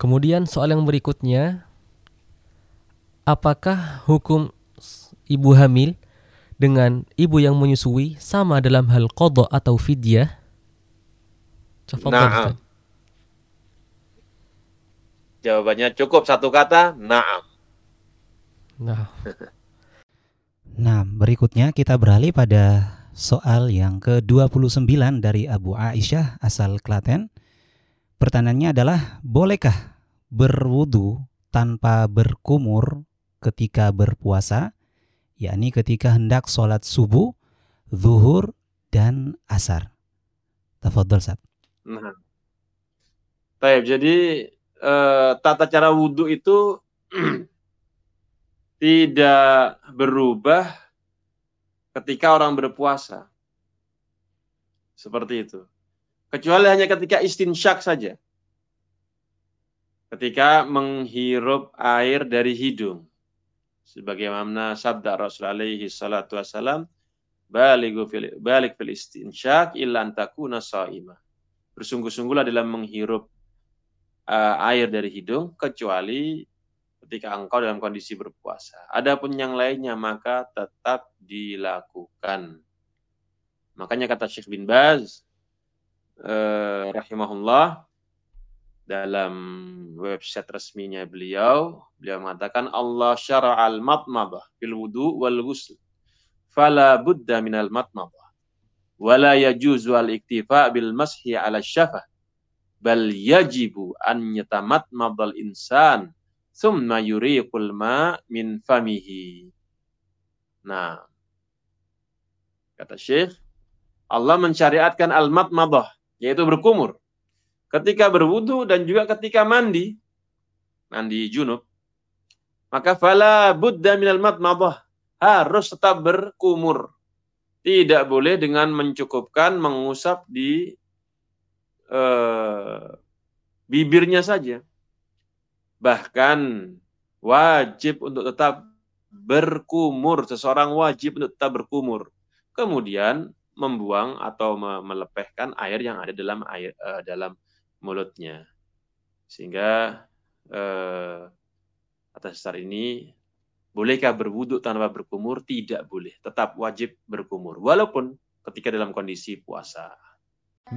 Kemudian soal yang berikutnya, apakah hukum ibu hamil dengan ibu yang menyusui sama dalam hal qadha atau fidyah? Tafadhal Ustaz. Naam. Jawabannya cukup satu kata, naam. Nah, Nah, berikutnya kita beralih pada soal yang ke-29 dari Abu Aisyah asal Klaten. Pertanyaannya adalah, bolehkah berwudu tanpa berkumur ketika berpuasa, yakni ketika hendak sholat subuh, zuhur, dan asar? Tafadhol, Ustaz. Nah, baik. Jadi tata cara wudhu itu tidak berubah ketika orang berpuasa. Seperti itu. Kecuali hanya ketika istinsyak saja. Ketika menghirup air dari hidung. Sebagaimana sabda Rasul alaihi salatu wassalam, balik fil istinsyak illa an takuna shaimah. Bersungguh-sungguhlah dalam menghirup air dari hidung, kecuali ketika engkau dalam kondisi berpuasa. Adapun yang lainnya maka tetap dilakukan. Makanya kata Syekh bin Baz rahimahullah dalam website resminya beliau mengatakan Allah syara'al matmadah fil wudu wal ghusl fala budda minal matmadah wala yajuzu al iktifa bil mashi ala syafah bal yajibu an yatamatmadal insan summa yuriqul ma min famihi. Nah, kata Syekh, Allah mensyariatkan al-matmadah, yaitu berkumur, ketika berwudu dan juga ketika mandi junub. Maka fala budda minal matmadah, harus tetap berkumur. Tidak boleh dengan mencukupkan mengusap di bibirnya saja. Bahkan wajib untuk tetap berkumur. Seseorang wajib untuk tetap berkumur. Kemudian membuang atau melepehkan air yang ada dalam mulutnya. Sehingga atas dasar ini, bolehkah berwudu tanpa berkumur? Tidak boleh. Tetap wajib berkumur. Walaupun ketika dalam kondisi puasa.